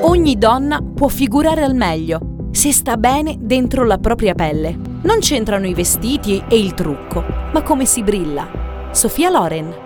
Ogni donna può figurare al meglio se sta bene dentro la propria pelle. Non c'entrano i vestiti e il trucco, ma come si brilla. Sofia Loren.